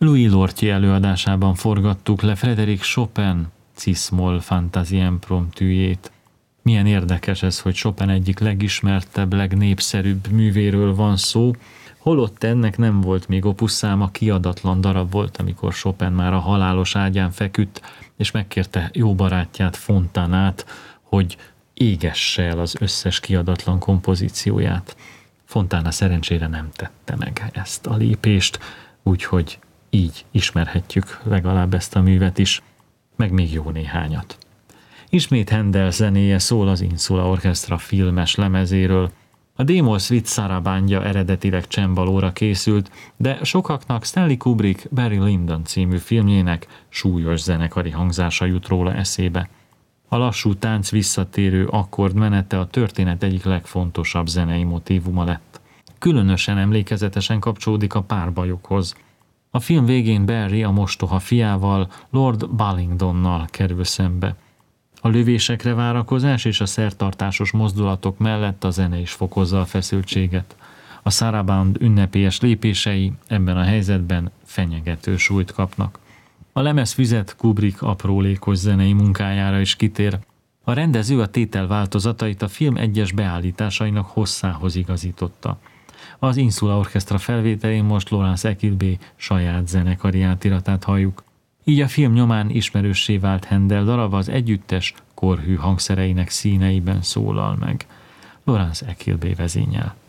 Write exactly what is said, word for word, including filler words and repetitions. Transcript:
Louis Lortier előadásában forgattuk le Frédéric Chopin Cis-moll Fantasie impromptujét. Milyen érdekes ez, hogy Chopin egyik legismertebb, legnépszerűbb művéről van szó, holott ennek nem volt még opusszáma, kiadatlan darab volt, amikor Chopin már a halálos ágyán feküdt, és megkérte jó barátját, Fontanát, hogy égesse el az összes kiadatlan kompozícióját. Fontana szerencsére nem tette meg ezt a lépést, úgyhogy így ismerhetjük legalább ezt a művet is, meg még jó néhányat. Ismét Handel zenéje szól az Insula Orchestra filmes lemezéről. A D-moll Suite Sarabandja eredetileg csembalóra készült, de sokaknak Stanley Kubrick Barry Lyndon című filmjének súlyos zenekari hangzása jut róla eszébe. A lassú tánc visszatérő akkordmenete a történet egyik legfontosabb zenei motívuma lett. Különösen emlékezetesen kapcsolódik a párbajokhoz. A film végén Barry a mostoha fiával, Lord Bullingdonnal kerül szembe. A lövésekre várakozás és a szertartásos mozdulatok mellett a zene is fokozza a feszültséget. A Saraband ünnepélyes lépései ebben a helyzetben fenyegető súlyt kapnak. A lemezfüzet Kubrick aprólékos zenei munkájára is kitér. A rendező a tétel változatait a film egyes beállításainak hosszához igazította. Az Insula Orchestra felvételén most Laurence Equilbé saját zenekari átiratát halljuk. Így a film nyomán ismerőssé vált Handel darab az együttes korhű hangszereinek színeiben szólal meg. Laurence Equilbé vezényel.